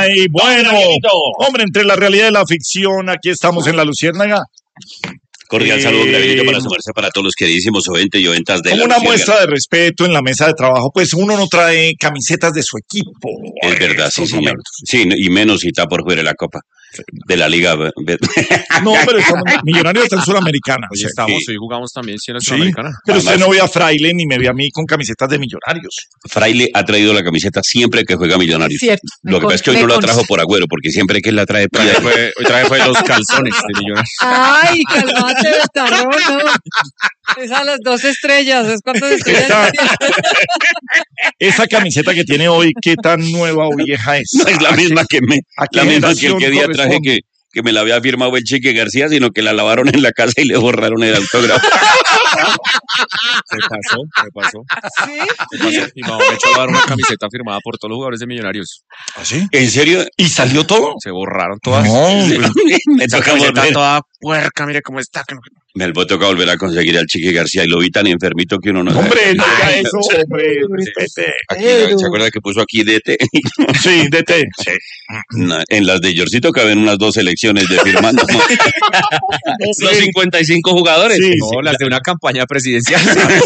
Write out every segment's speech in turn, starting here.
Ay, bueno, hombre, entre la realidad y la ficción, aquí estamos en La Luciérnaga. Cordial saludo, Gabrielito, para sumarse para todos los queridísimos oyentes y oyentas de como La una Luciérnaga. muestra de respeto en la mesa de trabajo, pues uno no trae camisetas de su equipo. Es verdad, sí, Estos señor. momentos. Sí, y menos si está por fuera de la Copa de la Liga. No, pero estamos Millonarios está en Sudamericana. Hoy Sí. estamos, hoy jugamos también, sí, en la Sí, Sudamericana. pero usted Además- no ve a Fraile ni me ve a mí con camisetas de Millonarios. Fraile ha traído la camiseta siempre que juega Millonarios. Cierto. Lo que pasa es que hoy no la trajo por Agüero, porque siempre que él la trae pide. Hoy traje fue los calzones de Millonarios. Ay, calmate, Betarrón, no. Es a las 2 estrellas. ¿Es cuántas estrellas tiene? Esa camiseta que tiene hoy, ¿qué tan nueva o vieja es? No es la misma que ¿A qué la misma que el generación que día traje corresponde? que me la había firmado el Chique García, sino que la lavaron en la casa y le borraron el autógrafo. Se pasó. ¿Sí? Y me echó a dar una camiseta firmada por todos los jugadores de Millonarios. ¿Ah, sí? ¿En serio? ¿Y salió todo? Se borraron todas. No, Me Esa toca camiseta volver. toda puerca, mire cómo está. Me toca volver a conseguir al Chique García y lo vi tan enfermito que uno no sabe. hombre, no diga eso, hombre, respete. Aquí, ¿se acuerda que puso aquí DT? Sí, DT. Sí. No, en las de Yorcito caben unas 2 selecciones de firmando. Los 55 jugadores. Sí, No, las de una campaña presidencial.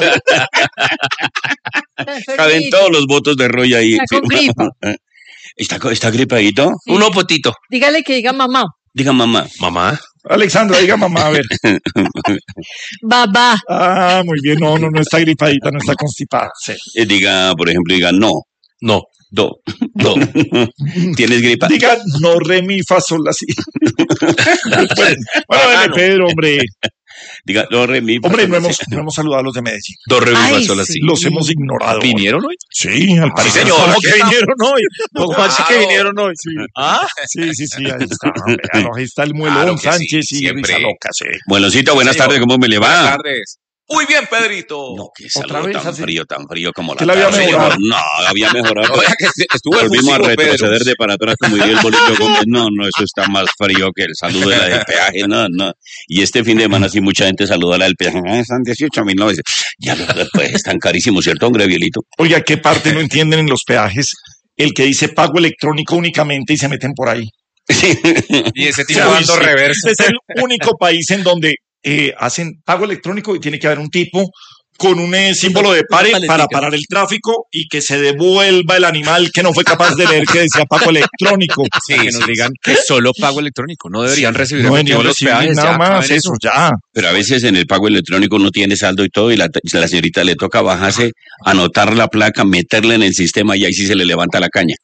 Caben todos los votos de Roy ahí. Está con gripa. ¿Está gripadito? Sí. Un opotito. Dígale que diga mamá. Diga mamá. Mamá. Alexandra, diga mamá, a ver. Babá. Ah, muy bien, no está gripadita, no está constipada. Sí. Diga, por ejemplo, diga no. No. Do. ¿Tienes gripa? Diga no, re, mi, fa, sol, así. Bueno, dale, Pedro, hombre. Diga do, re, mi, fa, Hombre, sol, no sí. hemos saludado a los de Medellín. Dos Ay, revisas sí. así. Los hemos ignorado. ¿Vinieron hoy? Sí, al parecer. señor, ¿Cómo aquí que estamos. vinieron hoy? ¿Cómo así que Claro. vinieron hoy? Sí. Ah, Sí, ahí está. Véalo, ahí está el Muelón, Claro que sí, Sánchez y siempre. Risa Loca, sí. Buenosito, buenas Señor. tardes, ¿cómo me le va? buenas tardes. Muy bien, Pedrito. No, qué Otra saludo vez tan así. frío como la ¿Qué le había tarde. mejorado? No, había mejorado. Oiga, que estuvo Volvimos a efusivo, retroceder Pedro. de para atrás, como diría el Bolillo Gómez. No, eso está más frío que el saludo de la del peaje. No. Y este fin de semana sí mucha gente saluda a la del peaje. Están 18.000. Ya pues, están carísimos, ¿cierto, hombre, Bielito? Oiga, ¿qué parte no entienden en los peajes? El que dice pago electrónico únicamente y se meten por ahí. Y ese Sí, tipo dando sí. reverso. Es el único país en donde hacen pago electrónico y tiene que haber un tipo con un símbolo de pare para parar el tráfico y que se devuelva el animal que no fue capaz de leer que decía pago electrónico. Sí, que nos digan que solo pago electrónico. No deberían recibir No efectivo deberían los recibir peajes. nada ya más, acaben eso ya. Pero a veces en el pago electrónico no tiene saldo y todo, y la señorita le toca bajarse, anotar la placa, meterla en el sistema y ahí sí se le levanta la caña.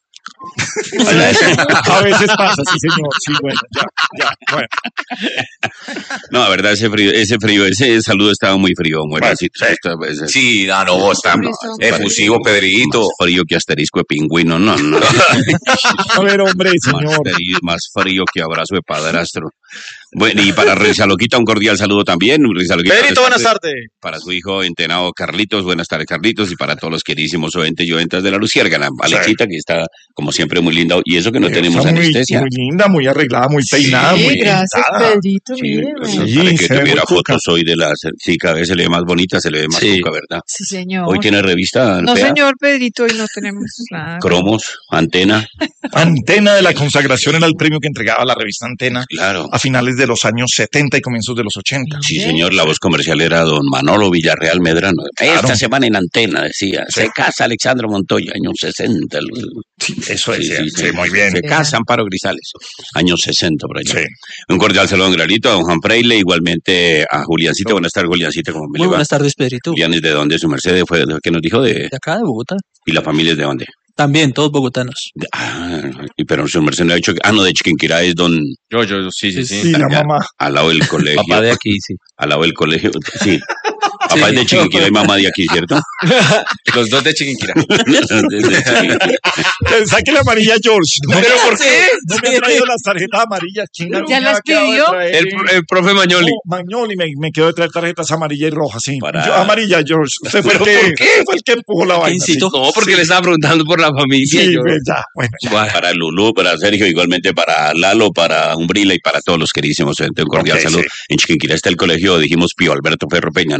A veces pasa, sí, señor. Sí, bueno, ya, bueno. No, la verdad, ese saludo estaba muy frío, mueracito. Sí, no, está efusivo, Pedrito. Más frío que asterisco de pingüino, no. A ver, hombre, señor. Más frío que abrazo de padrastro. Bueno, y para Risa Loquita, un cordial saludo también. Risa Loquita, Pedrito, buenas tardes. para su hijo entenado Carlitos, buenas tardes Carlitos, y para todos los queridísimos oyentes y oyentas de La Luciérnaga, Alexita, que está como siempre muy linda, y eso que no tenemos Está anestesia. muy linda, muy arreglada, muy peinada, muy Gracias, pintada. Pedrito, Sí, mire. pues, güey. Sí, para que se ve tuviera muy cuca. fotos hoy de las... Sí, cada vez se le ve más bonita, se le ve más cuca, ¿verdad? Sí, señor. Hoy tiene revista, No, fea, señor, Pedrito, hoy no tenemos nada. cromos, antena, Antena de la consagración era el premio que entregaba la revista Antena claro. a finales de los años 70 y comienzos de los 80. Sí, señor, la voz comercial era don Manolo Villarreal Medrano. Claro. Esta semana en Antena, decía, Sí. se casa Alexandro Montoya, años 60. Sí, eso decía. Sí, Sí, muy bien. Se casa Amparo Grisales, años 60 por allá. Sí. Un cordial saludo a don Granito, a don Juan Freile, igualmente a Juliancita. Buenas tardes, Juliancita, ¿cómo me Muy le va? buenas tardes, Pedrito. Julián, ¿es de dónde? ¿Su merced fue que nos dijo de...? De acá, de Bogotá. ¿Y la familia es de dónde? También, todos bogotanos. Pero su merced no ha dicho... no, de Chiquinquirá es don... Yo, sí. Sí, la allá, mamá. al lado del colegio. Papá de aquí, sí. Al lado del colegio, sí. Papá es de Chiquinquirá y mamá de aquí, ¿cierto? Los dos de Chiquinquirá. Saque la amarilla, George. No, ¿Pero por qué? no me ha traído las tarjetas amarillas. Chinga, ¿Ya me las ha quedado de pidió? traer. El profe Mañoli. No, Magnoli me quedó de traer tarjetas amarillas y rojas, sí. Para- Yo, amarilla, George. Usted fue el que, usted fue el que empujó la vaina. Sí, incitó? No, porque le estaba preguntando por la familia. sí, yo- pues ya, bueno, ya. Para Lulú, para Sergio, igualmente para Lalo, para Umbrila y para todos los queridísimos oyentes. Un cordial Ok, saludo. sí. En Chiquinquirá está el colegio, dijimos Pío Alberto Ferro Peña, ¿no? Sí,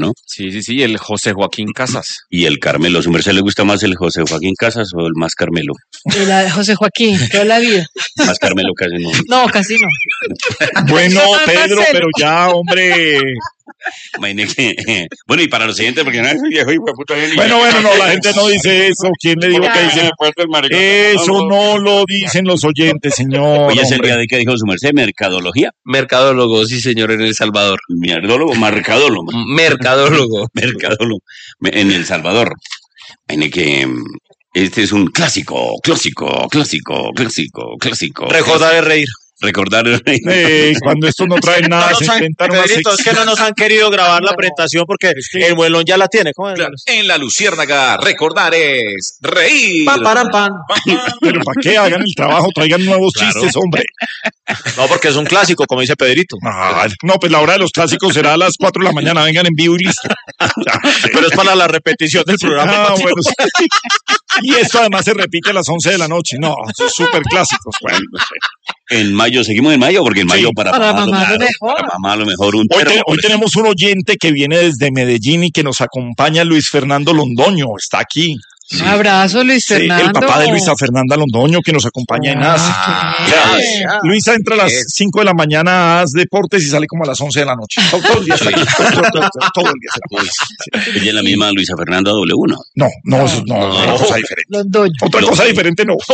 Sí, el José Joaquín Casas. Y el Carmelo. ¿Su merced le gusta más el José Joaquín Casas o el más Carmelo? El José Joaquín, toda la vida. Más Carmelo casi no. No, casi no. Bueno, Pedro, pero ya, hombre. Bueno, y para los siguientes, porque no es viejo hijo de puta. Bueno, no, la gente no dice eso. ¿Quién le dijo que dice? Eso no lo dicen los oyentes, señor. Hoy es el día de que dijo su merced, mercadología. Mercadólogo, sí, señor, en El Salvador. Mierdólogo, marcadólogo. Mercadólogo. Mercadólogo. En El Salvador. En el que este es un clásico. Recordar es reír. Cuando esto no trae nada, se inventan una Pedrito, es que no nos han querido grabar la presentación porque el muelón ya la tiene. ¿Cómo es? Claro. En La Luciérnaga, recordar es reír. Pan. Pero ¿para qué? Hagan el trabajo, traigan nuevos chistes, hombre. No, porque es un clásico, como dice Pedrito. No, pues la hora de los clásicos será a las 4 de la mañana. Vengan en vivo y listo. Pero es para la repetición del programa. Bueno, sí. Y esto además se repite a las 11 de la noche. No, son súper clásicos. Bueno, no sé. En mayo, seguimos en mayo, porque en mayo para mamá a lo mejor un hoy tenemos un oyente que viene desde Medellín y que nos acompaña, Luis Fernando Londoño, está aquí. Sí. Un abrazo, Luis Fernando. El papá de Luisa Fernanda Londoño, que nos acompaña en AS. Luisa entra a las 5 de la mañana a AS Deportes y sale como a las 11 de la noche. Todo el día está aquí. Todo el día. Ella es la misma Luisa Fernanda W1. No, otra cosa diferente. Londoño. Otra cosa diferente no.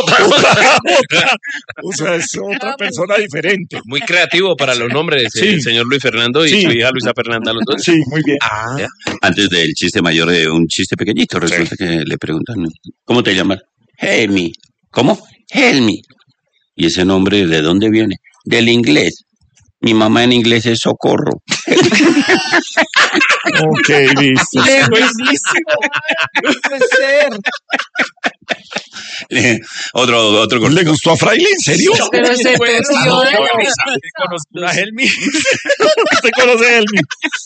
O sea, es otra persona diferente. Muy creativo para los nombres, el señor Luis Fernando y su hija Luisa Fernanda Londoño. Sí, muy bien. Antes del chiste mayor, de un chiste pequeñito, resulta que le preguntan, ¿cómo te llamas? Helmi. ¿Cómo? Helmi. ¿Y ese nombre de dónde viene? Del inglés. Mi mamá en inglés es Socorro. Ok, listo. Puede ser. Otro ¿Le gustó a Fraile? ¿En serio? Pero se torció. La Helmi. ¿Usted conoce a Helmi?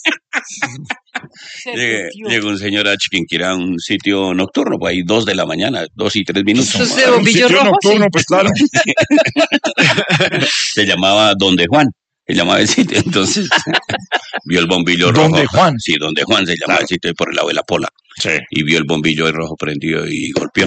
Llega un señor a Chiquinquirá a un sitio nocturno, pues ahí 2 de la mañana, 2 y 3 minutos. ¿Eso es de bombillo rojo? Nocturno, pues claro. Se llamaba Donde Juan. Se llamaba el sitio, entonces vio el bombillo rojo. ¿Donde Juan? Sí, Donde Juan se llamaba el sitio por el lado de la Pola. Sí. Y vio el bombillo rojo prendido y golpeó.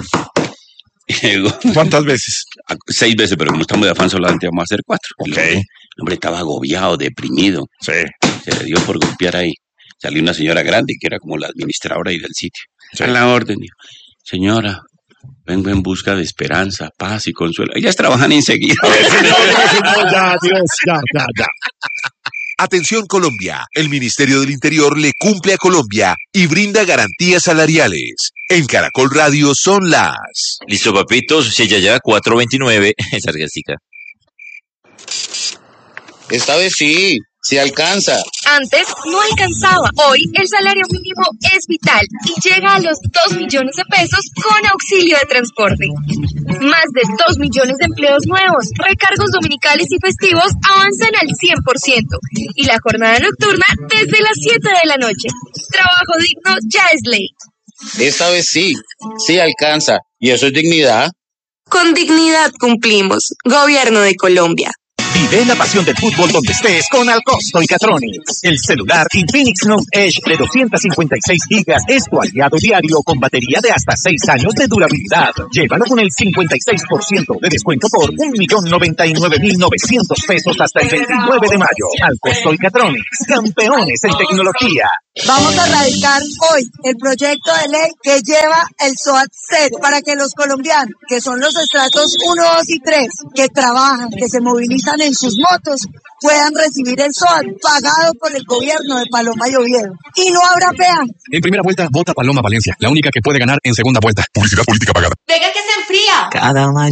¿Cuántas veces? 6 veces, pero como estamos de afán solamente vamos a hacer 4. Ok. El hombre estaba agobiado, deprimido. Sí. Se le dio por golpear ahí. Salió una señora grande que era como la administradora ahí del sitio. A la orden, dijo, señora, vengo en busca de esperanza, paz y consuelo. Ellas trabajan enseguida. Ya, Dios, ya. Atención Colombia, el Ministerio del Interior le cumple a Colombia y brinda garantías salariales. En Caracol Radio son las... Listo, papitos, si ya, 429, sarcástica. Esta vez sí alcanza. Antes no alcanzaba. Hoy el salario mínimo es vital y llega a los 2 millones de pesos con auxilio de transporte. Más de 2 millones de empleos nuevos, recargos dominicales y festivos avanzan al 100% y la jornada nocturna desde las 7 de la noche. Trabajo digno ya es ley. Esta vez sí alcanza. ¿Y eso es dignidad? Con dignidad cumplimos. Gobierno de Colombia. Vive la pasión del fútbol donde estés con Alcosto y Catronics. El celular Infinix Note Edge de 256 gigas es tu aliado diario con batería de hasta 6 años de durabilidad. Llévalo con el 56% de descuento por 1.099.900 pesos hasta el 29 de mayo. Alcosto y Catronics, campeones en tecnología. Vamos a radicar hoy el proyecto de ley que lleva el SOAT 0 para que los colombianos, que son los estratos 1, 2 y 3, que trabajan, que se movilizan en sus motos, puedan recibir el SOAT pagado por el gobierno de Paloma y Oviedo. Y no habrá peaje. En primera vuelta, vota Paloma Valencia, la única que puede ganar en segunda vuelta. Publicidad política pagada. Venga que se enfría. Cada mañana.